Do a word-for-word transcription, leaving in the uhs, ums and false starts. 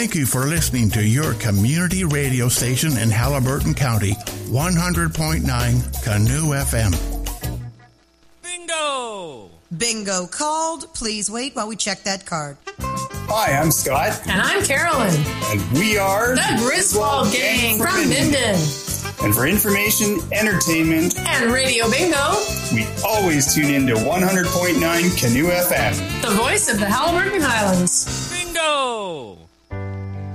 Thank you for listening to your community radio station in Halliburton County, one hundred point nine Canoe F M. Bingo! Bingo called. Please wait while we check that card. Hi, I'm Scott. And I'm Carolyn. And we are the Griswold Gang from Minden. And for information, entertainment, and Radio Bingo, we always tune in to one hundred point nine Canoe F M. The voice of the Halliburton Highlands. Bingo!